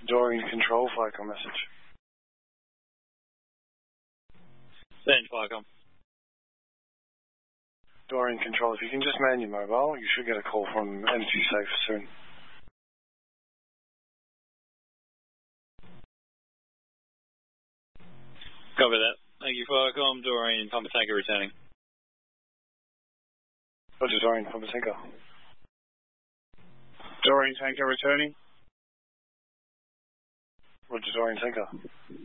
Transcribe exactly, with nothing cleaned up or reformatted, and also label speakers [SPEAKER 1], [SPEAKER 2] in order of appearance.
[SPEAKER 1] Dorian Control, Flycom message.
[SPEAKER 2] Send Flycom.
[SPEAKER 1] Dorian Control, if you can just man your mobile, you should get a call from Energy Safe soon.
[SPEAKER 2] Copy that. Thank you, Flycom. Dorian Pumper Tanker returning.
[SPEAKER 1] Roger, Dorian Pumper Tanker.
[SPEAKER 3] Dorian Tanker returning.
[SPEAKER 1] Roger, Dorian Tanker.